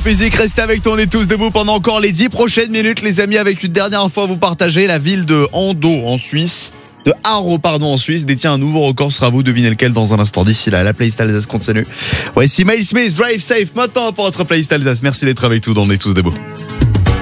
musique, restez avec toi, on est tous debout pendant encore les 10 prochaines minutes les amis, avec une dernière fois à vous partager. La ville de Haro en Suisse détient un nouveau record, sera à vous devinez lequel dans un instant. D'ici là, la playlist Alsace continue. Voici Miles Smith, Drive Safe maintenant pour votre playlist Alsace. Merci d'être avec nous dans On est tous debout.